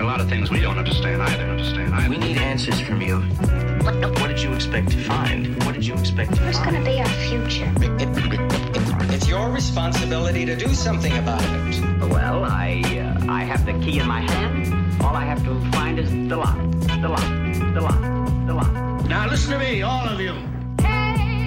lot of things we don't understand either. We need answers from you. What did you expect to find? What did you expect to Who's find? going to be our future? It's your responsibility to do something about it. Well, I have the key in my hand. All I have to find is the lock. The lock. The lock. The lock. Now listen to me, all of you.